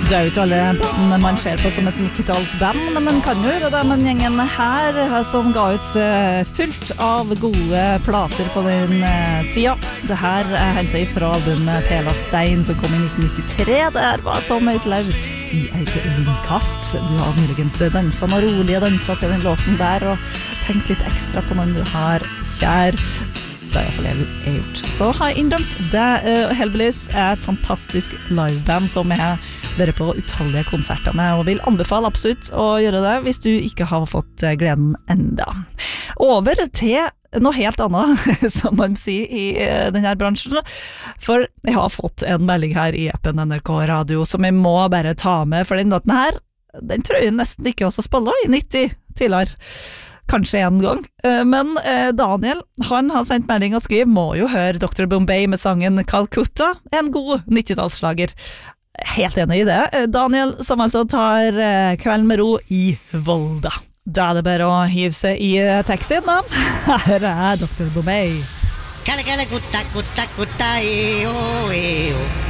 Det jo ikke alle bandene man ser på som et 90-tallsband, men den kan jo gjøre det. Men gjengen her som ga ut fullt av gode plater på den tida. Det her hentet ifra albumet Pela Stein som kom i 1993. Det her var som et lauv i et vindkast. Du har muligens danset noen rolige danser til den låten der, og tenkt litt ekstra på noen du har kjær. Det I hvert fall jeg gjort. Så har jeg innrømt det. Hellbillies et fantastisk liveband som jeg bare på utallige konserter med, og vil anbefale absolutt å gjøre det hvis du ikke har fått gleden enda. Over til noe helt annet, som man sier I denne bransjen, for jeg har fått en melding her I appen NRK Radio som jeg må bare ta med, for den låten her, den tror jeg nesten ikke også spiller I 90 tidligere. Kanskje en gang, men Daniel, han har sendt melding og skriver, må jo høre Dr. Bombay med sangen Calcutta, en god 90-tallsslager. Helt enig I det. Daniel, som altså tar kvelden med ro I Volda. Da det bare å hive seg I taxien da. Her Dr. Bombay. Calcutta, cutta, cutta, eo, eo.